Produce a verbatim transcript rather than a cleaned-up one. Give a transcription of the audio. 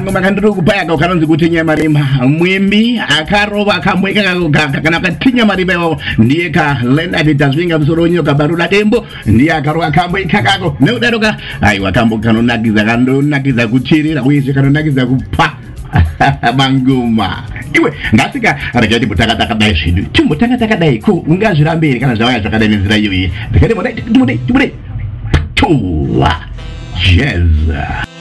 kangoma kandiri kupaya kanonzi kuti Nyamarima mwimbi akaroba akamweka kakaka kana katinya mariba iwawo ndiye ka Leonard Tazvinga musoro nyoka Barula Dembo ndiye akaroba akamweka kako neudaroka aiwa kambo kanonakiza kanonakiza kuchirira uye kanonakiza kupa manguma iwe ngasika rakati mutaka taka dai zvinhu timutaka taka dai ku ungazvirambiri kana zvawaya zvakadai nenzira iyoyi ndikati mudai mudai mudai tuwa jazz.